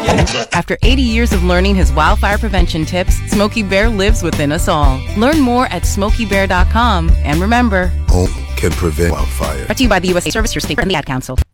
After 80 years of learning his wildfire prevention tips, Smokey Bear lives within us all. Learn more at SmokeyBear.com. And remember, home can prevent wildfire. Brought to you by the USA Service, your state, and the Ad Council.